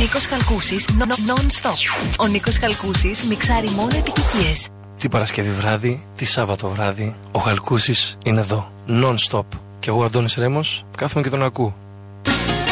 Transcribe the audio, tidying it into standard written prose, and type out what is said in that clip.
Νίκος Χαλκούσης, non-stop. Ο Νίκος Χαλκούσης μιξάρει μόνο επιτυχίες. Τι Παρασκευή βράδυ, τι Σάββατο βράδυ, ο Χαλκούσης είναι εδώ, non-stop. Και εγώ, Αντώνης Ρέμος, κάθομαι και τον ακούω.